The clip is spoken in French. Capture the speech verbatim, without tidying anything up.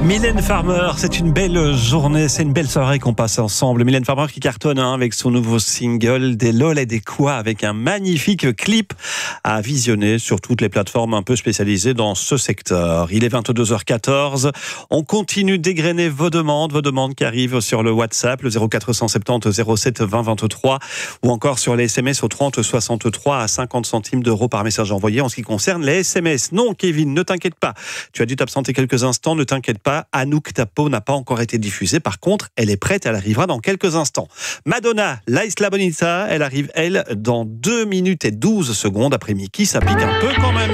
Mylène Farmer, c'est une belle journée, c'est une belle soirée qu'on passe ensemble. Mylène Farmer qui cartonne hein, avec son nouveau single Des lol et des quoi, avec un magnifique clip à visionner sur toutes les plateformes un peu spécialisées dans ce secteur. Il est vingt-deux heures quatorze, on continue d'égrener vos demandes, vos demandes qui arrivent sur le WhatsApp, le zéro quatre cent soixante-dix zéro sept vingt vingt-trois, ou encore sur les S M S au trente soixante-trois à cinquante centimes d'euros par message envoyé en ce qui concerne les S M S. Non Kevin, ne t'inquiète pas, tu as dû t'absenter quelques instants, ne t'inquiète pas. Anouk, ta peau n'a pas encore été diffusée. Par contre, elle est prête, elle arrivera dans quelques instants. Madonna, La Isla Bonita, elle arrive, elle, dans deux minutes et douze secondes. Après Mickey, ça pique un peu quand même.